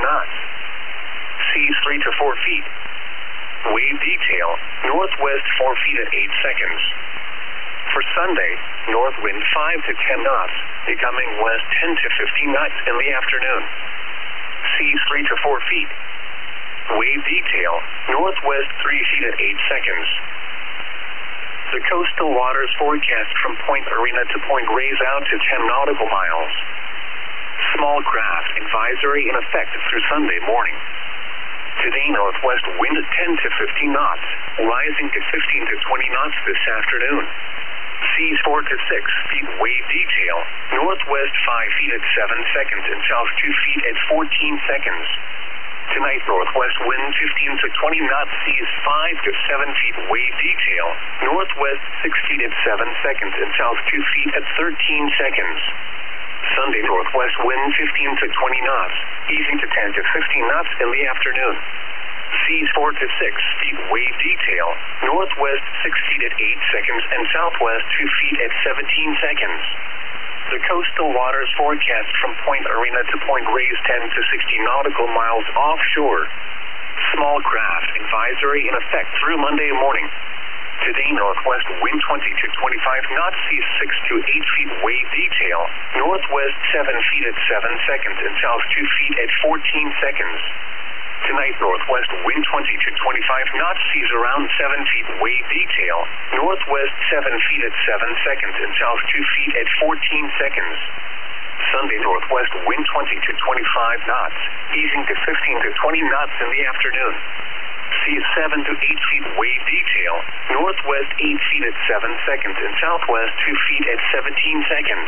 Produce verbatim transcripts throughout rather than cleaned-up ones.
knots. Seas three to four feet. Wave detail, northwest four feet at eight seconds. For Sunday, north wind five to ten knots, becoming west ten to fifteen knots in the afternoon. Seas three to four feet. Wave detail, northwest three feet at eight seconds. The coastal waters forecast from Point Arena to Point Reyes out to ten nautical miles. Small craft advisory in effect through Sunday morning. Today, northwest wind at ten to fifteen knots, rising to fifteen to twenty knots this afternoon. Seas four to six feet wave detail, northwest five feet at seven seconds and south two feet at fourteen seconds. Tonight, northwest wind fifteen to twenty knots, seas five to seven feet wave detail, northwest six feet at seven seconds and south two feet at thirteen seconds. Sunday, northwest wind fifteen to twenty knots, easing to ten to fifteen knots in the afternoon. Seas four to six feet wave detail, northwest six feet at eight seconds and southwest two feet at seventeen seconds. The coastal waters forecast from Point Arena to Point Reyes ten to sixty nautical miles offshore. Small craft advisory in effect through Monday morning. Today, northwest wind twenty to twenty-five knots, seas six to eight feet wave detail, northwest seven feet at seven seconds and south two feet at fourteen seconds. Tonight, northwest wind twenty to twenty-five knots, seas around seven feet wave detail, northwest seven feet at seven seconds and south two feet at fourteen seconds. Sunday, northwest wind twenty to twenty-five knots, easing to fifteen to twenty knots in the afternoon. Seas seven to eight feet wave detail, northwest eight feet at seven seconds and southwest two feet at seventeen seconds.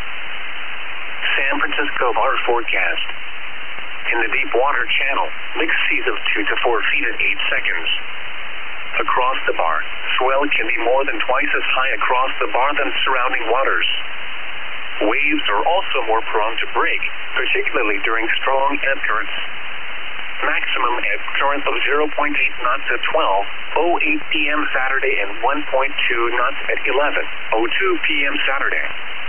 San Francisco Bar forecast. In the deep water channel, mixed seas of two to four feet at eight seconds. Across the bar, swell can be more than twice as high across the bar than surrounding waters. Waves are also more prone to break, particularly during strong ebb currents. Maximum ebb current of zero point eight knots at twelve oh eight p m Saturday and one point two knots at eleven oh two p m Saturday.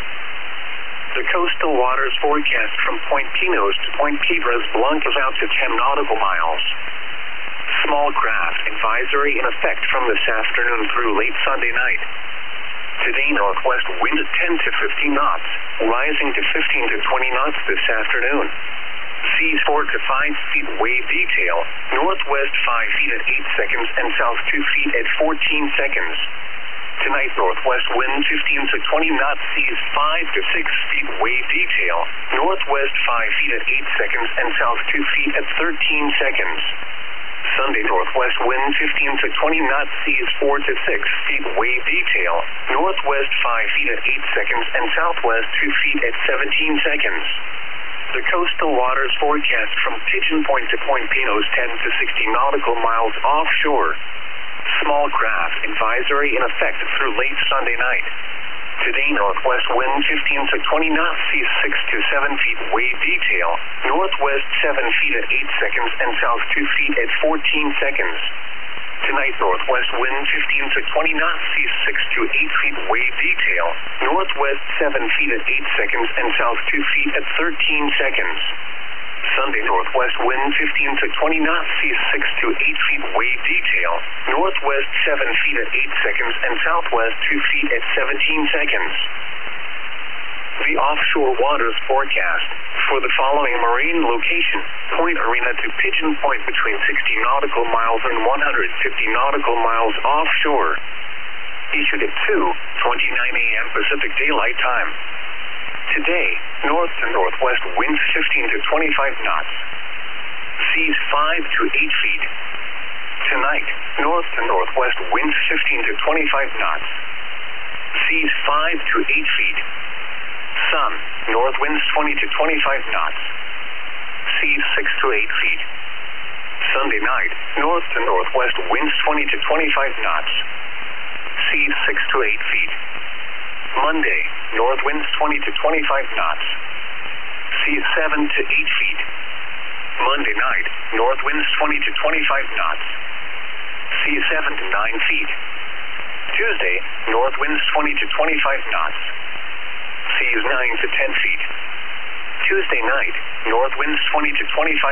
The coastal waters forecast from Point Pinos to Point Piedras Blancas out to ten nautical miles. Small craft advisory in effect from this afternoon through late Sunday night. Today, northwest wind at ten to fifteen knots, rising to fifteen to twenty knots this afternoon. Seas four to five feet wave detail, northwest five feet at eight seconds and south two feet at fourteen seconds. Tonight, northwest wind fifteen to twenty knots, seas five to six feet wave detail, northwest five feet at eight seconds and south two feet at thirteen seconds. Sunday, northwest wind fifteen to twenty knots, seas four to six feet wave detail, northwest five feet at eight seconds and southwest two feet at seventeen seconds. The coastal waters forecast from Pigeon Point to Point Pinos ten to sixty nautical miles offshore. Small craft advisory in effect through late Sunday night. Today, northwest wind fifteen to twenty knots, seas six to seven feet wave detail, northwest seven feet at eight seconds and south two feet at fourteen seconds. Tonight, northwest wind fifteen to twenty knots, seas six to eight feet wave detail, northwest seven feet at eight seconds and south two feet at thirteen seconds. Sunday, northwest wind fifteen to twenty knots, seas six to eight feet wave detail, northwest seven feet at eight seconds and southwest two feet at seventeen seconds. The offshore waters forecast for the following marine location: Point Arena to Pigeon Point between sixty nautical miles and one hundred fifty nautical miles offshore. Issued at two twenty-nine a m Pacific Daylight Time. Today, north to northwest winds fifteen to twenty-five knots. Seas five to eight feet. Tonight, north to northwest winds fifteen to twenty-five knots. Seas five to eight feet. Sun, north winds twenty to twenty-five knots. Seas six to eight feet. Sunday night, north to northwest winds twenty to twenty-five knots. Seas six to eight feet. Monday, north winds twenty to twenty-five knots. Seas seven to eight feet. Monday night, north winds twenty to twenty-five knots. Seas seven to nine feet. Tuesday, north winds twenty to twenty-five knots. Seas nine to ten feet. Tuesday night, north winds twenty to twenty-five